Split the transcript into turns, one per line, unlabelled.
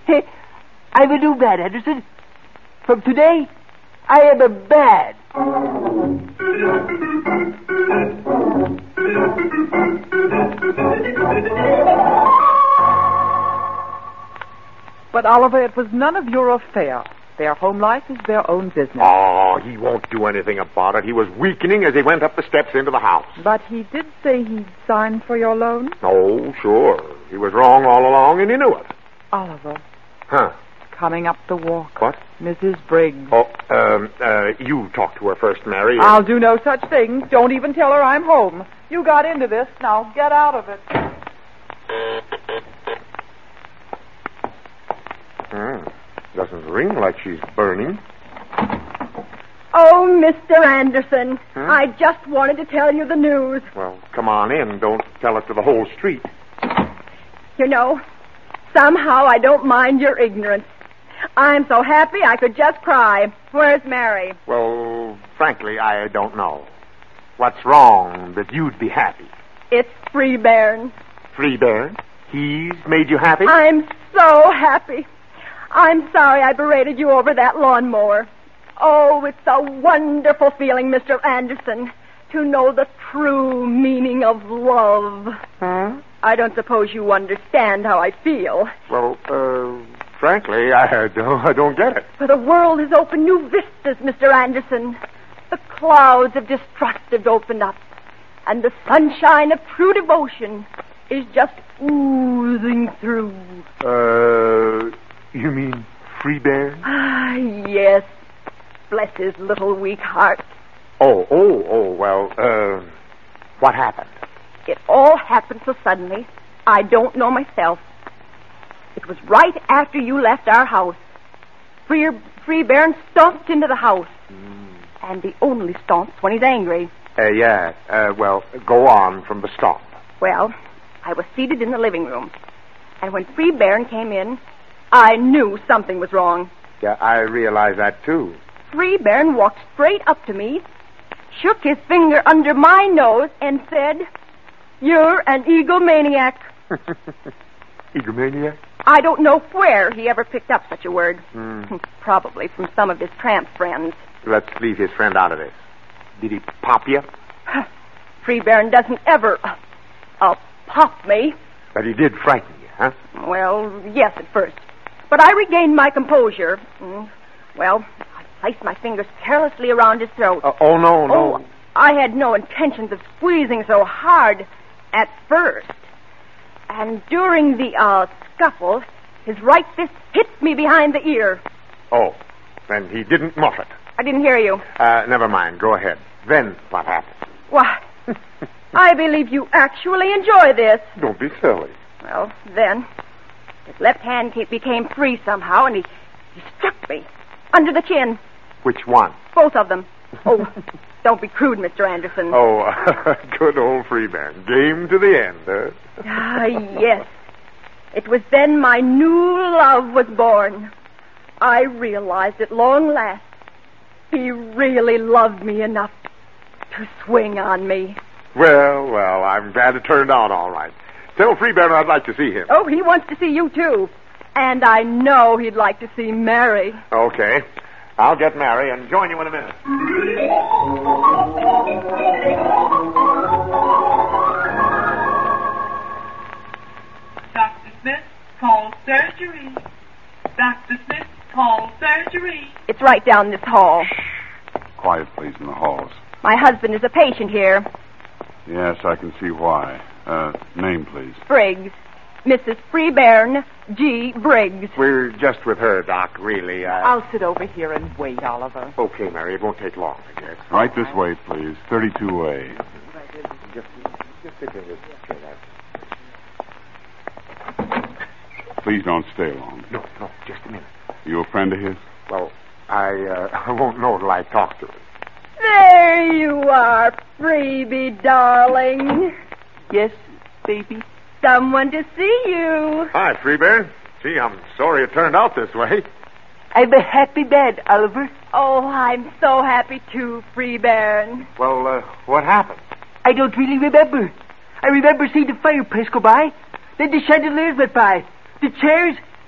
I'm a new man, Anderson. From today, I am a man.
But, Oliver, it was none of your affair. Their home life is their own business.
Oh, he won't do anything about it. He was weakening as he went up the steps into the house.
But he did say he'd signed for your loan?
Oh, sure. He was wrong all along, and he knew it.
Oliver.
Huh?
Coming up the walk.
What?
Mrs. Briggs.
Oh, you talk to her first, Mary.
I'll do no such thing. Don't even tell her I'm home. You got into this. Now get out of it.
Doesn't ring like she's burning.
Oh, Mr. Anderson, I just wanted to tell you the news.
Well, come on in. Don't tell it to the whole street.
You know, somehow I don't mind your ignorance. I'm so happy I could just cry. Where's Mary?
Well, frankly, I don't know. What's wrong that you'd be happy?
It's Freebairn.
Freebairn? He's made you happy?
I'm so happy. I'm sorry I berated you over that lawnmower. Oh, it's a wonderful feeling, Mr. Anderson, to know the true meaning of love.
Huh?
I don't suppose you understand how I feel.
Well, frankly, I don't get it.
For the world has opened new vistas, Mr. Anderson. The clouds of distrust have opened up, and the sunshine of true devotion is just oozing through.
You mean Freebairn?
Ah, yes. Bless his little weak heart.
Oh, well, what happened?
It all happened so suddenly, I don't know myself. It was right after you left our house. Freebairn stomped into the house. And he only stomps when he's angry.
Well, go on from the stomp.
Well, I was seated in the living room. And when Freebairn came in, I knew something was wrong.
Yeah, I realize that, too.
Freebairn walked straight up to me, shook his finger under my nose, and said, "You're an egomaniac."
Egomaniac?
I don't know where he ever picked up such a word. Probably from some of his tramp friends.
Let's leave his friend out of this. Did he pop you?
Freebairn doesn't ever pop me.
But he did frighten you, huh?
Well, yes, at first. But I regained my composure. Well, I placed my fingers carelessly around his throat.
No.
Oh, I had no intentions of squeezing so hard at first. And during the scuffle, his right fist hit me behind the ear.
Oh, then he didn't muff it.
I didn't hear you.
Never mind. Go ahead. Then what happened?
Why, I believe you actually enjoy this.
Don't be silly.
Well, then, his left hand became free somehow, and he struck me under the chin.
Which one?
Both of them. Oh, don't be crude, Mr. Anderson.
Oh, good old Freebairn. Game to the end, huh?
Ah, yes. It was then my new love was born. I realized at long last he really loved me enough to swing on me.
Well, I'm glad it turned out all right. Tell Freebairn I'd like to see him.
Oh, he wants to see you, too. And I know he'd like to see Mary.
Okay. I'll get Mary and join you in a minute.
Dr. Smith, call surgery. Dr. Smith, call surgery.
It's right down this hall.
Quiet, please, in the halls.
My husband is a patient here.
Yes, I can see why. Name, please.
Briggs. Mrs. Freebairn G. Briggs.
We're just with her, Doc, really.
I'll sit over here and wait, Oliver.
Okay, Mary. It won't take long, I guess.
Right this way, please. 32A.
Just sit in this chair.
Please don't stay long.
No, just a minute.
You a friend of his?
Well, I won't know till I talk to her.
There you are, Freebie, darling.
Yes, baby.
Someone to see you.
Hi, Freebairn. Gee, I'm sorry it turned out this way.
I'm a happy man, Oliver.
Oh, I'm so happy too, Freebairn.
Well, what happened?
I don't really remember. I remember seeing the fireplace go by. Then the chandeliers went by. The chairs